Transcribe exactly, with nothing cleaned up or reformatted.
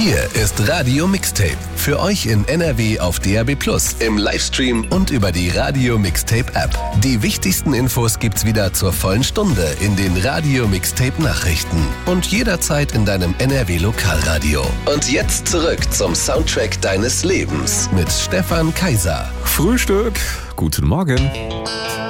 Hier ist Radio Mixtape. Für euch in N R W auf D A B plus, im Livestream und über die Radio Mixtape App. Die wichtigsten Infos gibt's wieder zur vollen Stunde in den Radio Mixtape Nachrichten und jederzeit in deinem N R W Lokalradio. Und jetzt zurück zum Soundtrack deines Lebens mit Stefan Kaiser. Frühstück, guten Morgen.